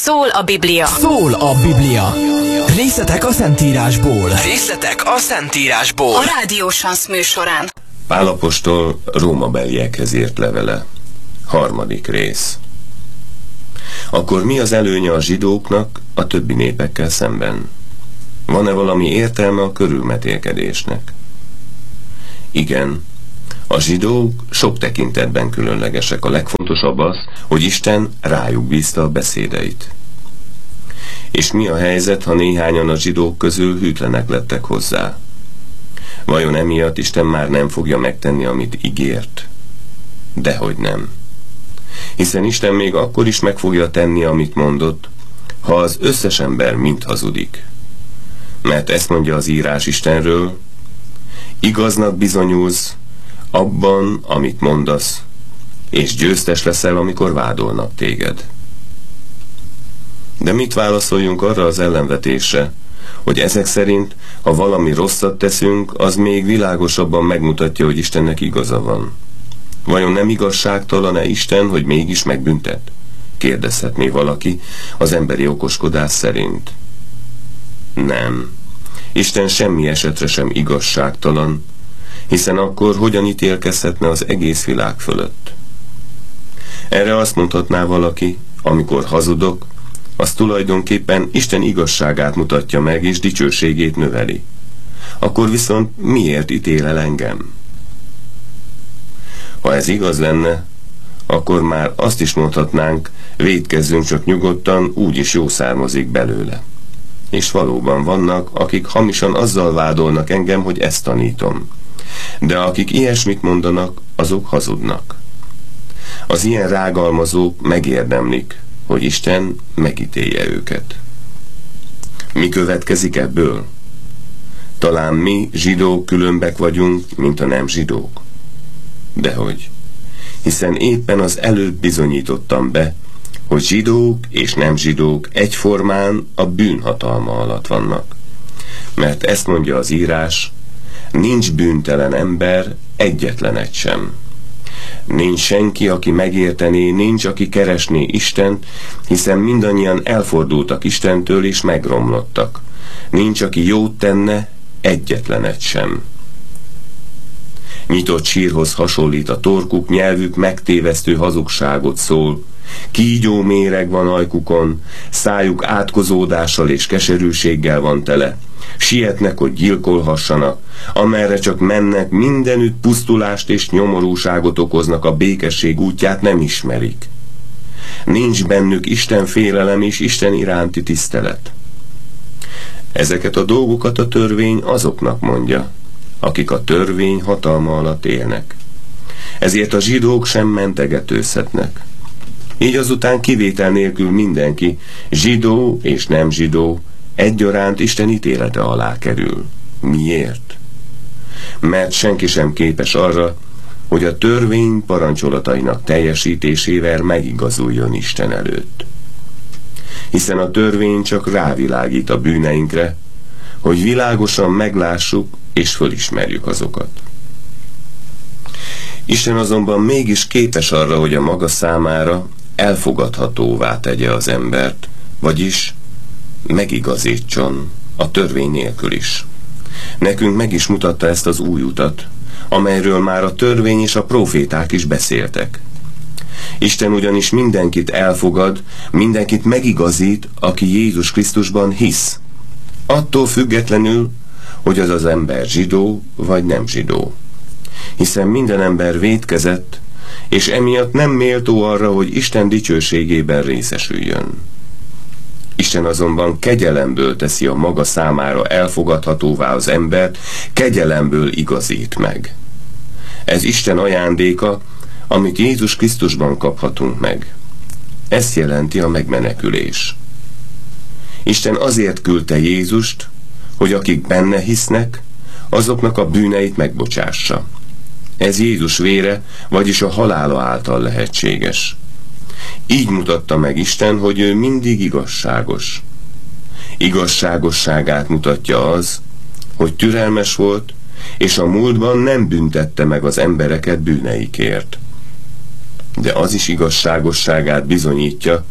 Szól a Biblia. Szól a Biblia. Részletek a Szentírásból. Részletek a Szentírásból. A Rádió Sansz műsorán. Pál apostol Rómabeliekhez írt levele. 3. rész. Akkor mi az előnye a zsidóknak a többi népekkel szemben? Van-e valami értelme a körülmetélkedésnek? Igen, a zsidók sok tekintetben különlegesek. A legfontosabb az, hogy Isten rájuk bízta a beszédeit. És mi a helyzet, ha néhányan a zsidók közül hűtlenek lettek hozzá? Vajon emiatt Isten már nem fogja megtenni, amit ígért? Dehogy nem. Hiszen Isten még akkor is meg fogja tenni, amit mondott, ha az összes ember mind hazudik. Mert ezt mondja az írás Istenről: igaznak bizonyulsz abban, amit mondasz, és győztes leszel, amikor vádolnak téged. De mit válaszoljunk arra az ellenvetésre, hogy ezek szerint, ha valami rosszat teszünk, az még világosabban megmutatja, hogy Istennek igaza van? Vajon nem igazságtalan-e Isten, hogy mégis megbüntet? Kérdezhetné valaki az emberi okoskodás szerint. Nem. Isten semmi esetre sem igazságtalan, hiszen akkor hogyan ítélkezhetne az egész világ fölött? Erre azt mondhatná valaki: amikor hazudok, az tulajdonképpen Isten igazságát mutatja meg, és dicsőségét növeli. Akkor viszont miért ítél el engem? Ha ez igaz lenne, akkor már azt is mondhatnánk: vétkezzünk csak nyugodtan, úgyis jó származik belőle. És valóban vannak, akik hamisan azzal vádolnak engem, hogy ezt tanítom. De akik ilyesmit mondanak, azok hazudnak. Az ilyen rágalmazók megérdemlik, hogy Isten megítélje őket. Mi következik ebből? Talán mi, zsidók, különbek vagyunk, mint a nem zsidók. Dehogy. Hiszen éppen az előbb bizonyítottam be, hogy zsidók és nem zsidók egyformán a bűn hatalma alatt vannak. Mert ezt mondja az írás: nincs bűntelen ember, egyetlen egy sem. Nincs senki, aki megértené, nincs, aki keresné Istent, hiszen mindannyian elfordultak Istentől és megromlottak. Nincs, aki jót tenne, egyetlen egy sem. Nyitott sírhoz hasonlít a torkuk, nyelvük megtévesztő hazugságot szól. Kígyó méreg van ajkukon, szájuk átkozódással és keserűséggel van tele. Sietnek, hogy gyilkolhassanak, amerre csak mennek, mindenütt pusztulást és nyomorúságot okoznak, a békesség útját nem ismerik. Nincs bennük Isten félelem és Isten iránti tisztelet. Ezeket a dolgokat a törvény azoknak mondja, akik a törvény hatalma alatt élnek. Ezért a zsidók sem mentegetőzhetnek. Így azután kivétel nélkül mindenki, zsidó és nem zsidó, egyaránt Isten ítélete alá kerül. Miért? Mert senki sem képes arra, hogy a törvény parancsolatainak teljesítésével megigazuljon Isten előtt. Hiszen a törvény csak rávilágít a bűneinkre, hogy világosan meglássuk és fölismerjük azokat. Isten azonban mégis képes arra, hogy a maga számára elfogadhatóvá tegye az embert, vagyis megigazítson a törvény nélkül is. Nekünk meg is mutatta ezt az új utat, amelyről már a törvény és a próféták is beszéltek. Isten ugyanis mindenkit elfogad, mindenkit megigazít, aki Jézus Krisztusban hisz. Attól függetlenül, hogy az az ember zsidó vagy nem zsidó. Hiszen minden ember vétkezett, és emiatt nem méltó arra, hogy Isten dicsőségében részesüljön. Isten azonban kegyelemből teszi a maga számára elfogadhatóvá az embert, kegyelemből igazít meg. Ez Isten ajándéka, amit Jézus Krisztusban kaphatunk meg. Ezt jelenti a megmenekülés. Isten azért küldte Jézust, hogy akik benne hisznek, azoknak a bűneit megbocsássa. Ez Jézus vére, vagyis a halála által lehetséges. Így mutatta meg Isten, hogy ő mindig igazságos. Igazságosságát mutatja az, hogy türelmes volt, és a múltban nem büntette meg az embereket bűneikért. De az is igazságosságát bizonyítja,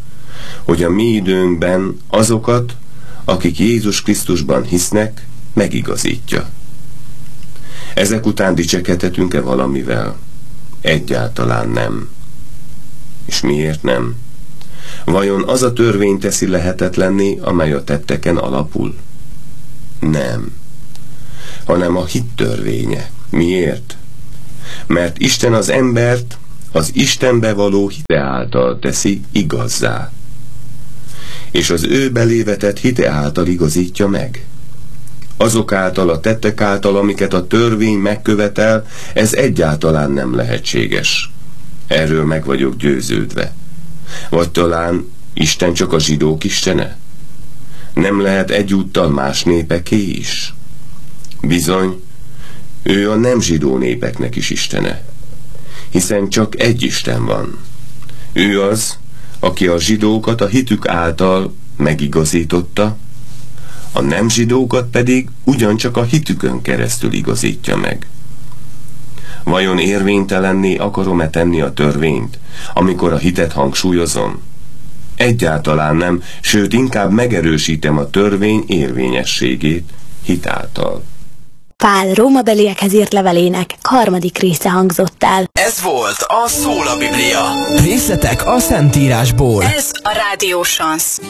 hogy a mi időnkben azokat, akik Jézus Krisztusban hisznek, megigazítja. Ezek után dicsekedhetünk-e valamivel? Egyáltalán nem. És miért nem? Vajon az a törvény teszi lehetetlenné, amely a tetteken alapul? Nem. Hanem a hit törvénye. Miért? Mert Isten az embert az Istenbe való hite által teszi igazzá. És az ő belévetett hite által igazítja meg. Azok által, a tettek által, amiket a törvény megkövetel, ez egyáltalán nem lehetséges. Erről meg vagyok győződve. Vagy talán Isten csak a zsidók istene? Nem lehet egyúttal más népeké is? Bizony, ő a nem zsidó népeknek is istene. Hiszen csak egy Isten van. Ő az, aki a zsidókat a hitük által megigazította, a nem zsidókat pedig ugyancsak a hitükön keresztül igazítja meg. Vajon érvénytelenné akarom-e tenni a törvényt, amikor a hitet hangsúlyozom? Egyáltalán nem, sőt inkább megerősítem a törvény érvényességét hitáltal. Pál rómabeliekhez írt levelének 3. része hangzott el. Ez volt a Szól a Biblia. Részletek a Szentírásból. Ez a Rádió Chance.